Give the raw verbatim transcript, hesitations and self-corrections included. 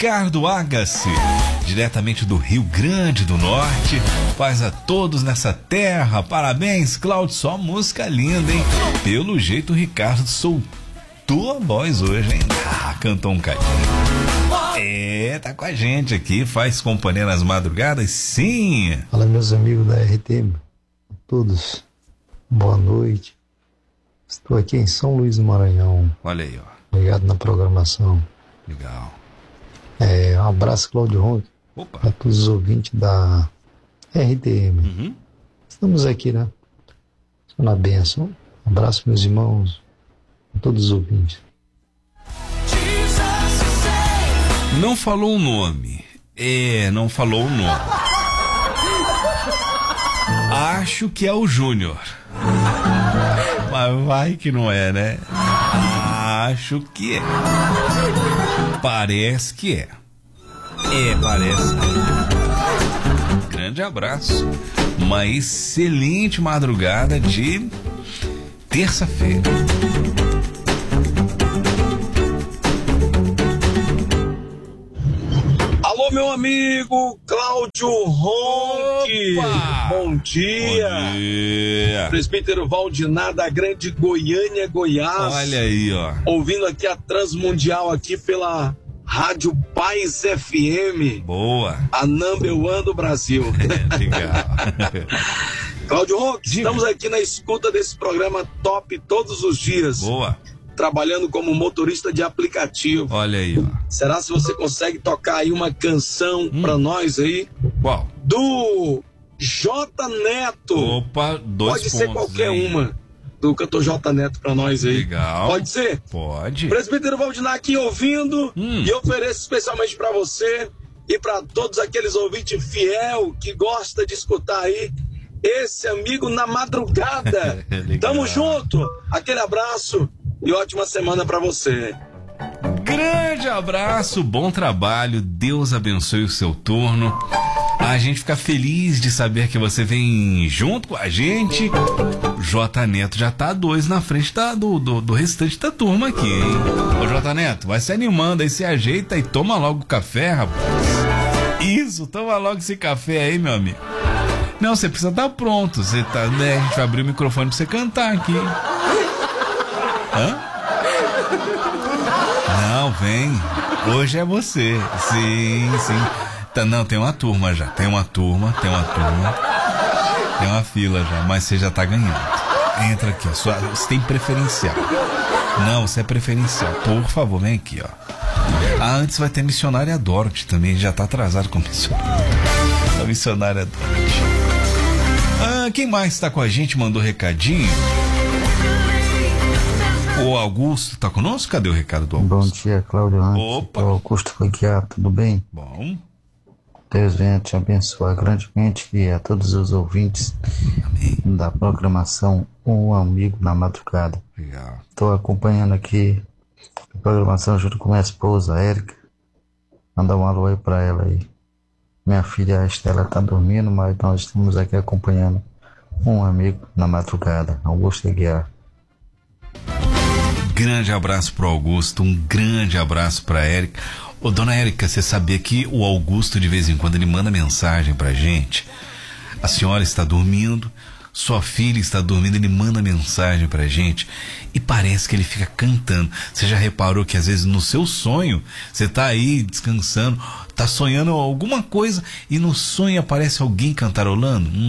Ricardo Agassi, diretamente do Rio Grande do Norte. Paz a todos nessa terra. Parabéns, Cláudio. Só música linda, hein? Pelo jeito, o Ricardo soltou a voz hoje, hein? Ah, cantou um cadinho. É, tá com a gente aqui, faz companhia nas madrugadas, sim. Fala, meus amigos da R T M, todos, boa noite. Estou aqui em São Luís do Maranhão. Olha aí, ó. Ligado na programação. Legal. É, um abraço, Cláudio Ronco, para todos os ouvintes da R T M. Uhum. Estamos aqui, né? Só na bênção. Um abraço, meus irmãos, a todos os ouvintes. Não falou o nome. É, não falou o nome. Acho que é o Júnior. Mas vai que não é, né? Acho que é. Parece que é. É, parece. Grande abraço. Uma excelente madrugada de terça-feira. Alô, meu amigo Cláudio Ronque. Bom dia. Bom dia. Presbítero Valdinar da Grande Goiânia, Goiás. Olha aí, ó. Ouvindo aqui a Transmundial aqui pela Rádio Paz F M. Boa. A number one do Brasil. É, legal. Cláudio Ronque, estamos aqui na escuta desse programa top todos os dias. Boa. Trabalhando como motorista de aplicativo. Olha aí, ó. Será se você consegue tocar aí uma canção hum. pra nós aí? Qual? Do J Neto. Opa, dois Pode pontos, ser qualquer hein? uma do cantor J Neto pra nós aí. Legal. Pode ser? Pode. Presbítero Valdinar aqui ouvindo hum. e ofereço especialmente pra você e pra todos aqueles ouvintes fiel que gosta de escutar aí esse amigo na madrugada. Tamo junto. Aquele abraço e ótima semana pra você. Grande abraço, bom trabalho, Deus abençoe o seu turno. A gente fica feliz de saber que você vem junto com a gente. J Neto já tá dois na frente da, do, do, do restante da turma aqui, hein? Ô J Neto, vai se animando aí, se ajeita e toma logo o café, rapaz. Isso, toma logo esse café aí, meu amigo. Não, você precisa estar pronto. Você tá, né? A gente vai abrir o microfone pra você cantar aqui. Hã? Não, vem. Hoje é você. Sim, sim. Tá, não, tem uma turma já. Tem uma turma, tem uma turma. Tem uma fila já, mas você já tá ganhando. Entra aqui, ó. Sua, você tem preferencial. Não, você é preferencial. Por favor, vem aqui, ó. Ah, antes vai ter missionária Dorothy também. Já tá atrasado com a missionária. A missionária Dorothy. Ah, quem mais tá com a gente? Mandou recadinho. O Augusto tá conosco? Cadê o recado do Augusto? Bom dia, Cláudio. Opa. O Augusto Faguiar, tudo bem? Bom. Deus venha te abençoar grandemente e a todos os ouvintes Amém. Da programação Um Amigo na Madrugada. Legal. Estou acompanhando aqui a programação junto com minha esposa, Érica. Mandar um alô aí pra ela aí. Minha filha, a Estela, tá dormindo, mas nós estamos aqui acompanhando Um Amigo na Madrugada. Augusto Faguiar. Grande abraço pro Augusto, um grande abraço pra Érica. Ô, dona Érica, você sabia que o Augusto de vez em quando ele manda mensagem pra gente? A senhora está dormindo, sua filha está dormindo, ele manda mensagem pra gente e parece que ele fica cantando. Você já reparou que às vezes no seu sonho, você tá aí descansando, tá sonhando alguma coisa e no sonho aparece alguém cantarolando? Hum,